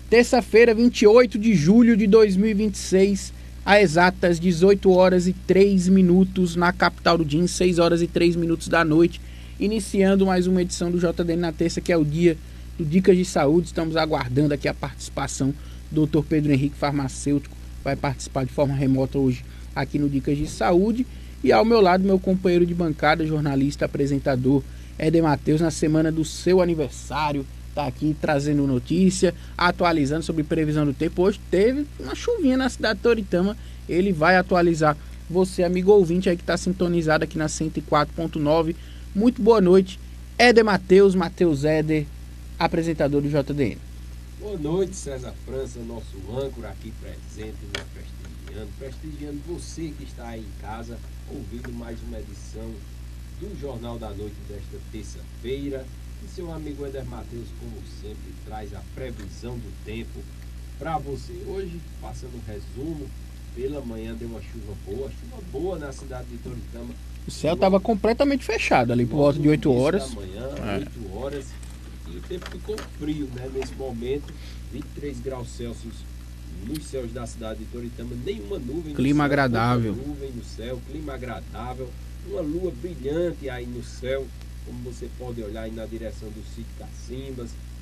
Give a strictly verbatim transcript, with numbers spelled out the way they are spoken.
Terça-feira, vinte e oito de julho de dois mil e vinte e seis, a exatas dezoito horas e três minutos na capital do D I M, seis horas e três minutos da noite, iniciando mais uma edição do J D N na terça, que é o dia do Dicas de Saúde. Estamos aguardando aqui a participação do doutor Pedro Henrique, farmacêutico, vai participar de forma remota hoje aqui no Dicas de Saúde. E ao meu lado, meu companheiro de bancada, jornalista, apresentador, Éder Matheus, na semana do seu aniversário, está aqui trazendo notícia, atualizando sobre previsão do tempo. Hoje teve uma chuvinha na cidade de Toritama, ele vai atualizar você, amigo ouvinte aí que está sintonizado aqui na cento e quatro ponto nove. Muito boa noite, Éder Matheus, Matheus Éder, apresentador do J D N. Boa noite, César França, nosso âncora aqui presente, nos prestigiando, prestigiando você que está aí em casa, ouvindo mais uma edição do Jornal da Noite desta terça-feira. E seu amigo Éder Matheus, como sempre, traz a previsão do tempo para você. Hoje, passando um resumo, pela manhã deu uma chuva boa, chuva boa na cidade de Toritama. O céu estava completamente fechado ali por volta de oito horas. Da manhã, é. oito horas, e o tempo ficou frio, né? Nesse momento, vinte e três graus Celsius nos céus da cidade de Toritama, nenhuma nuvem. Clima no céu, agradável. Nuvem no céu, clima agradável, uma lua brilhante aí no céu, como você pode olhar aí na direção do sítio Cacimbas,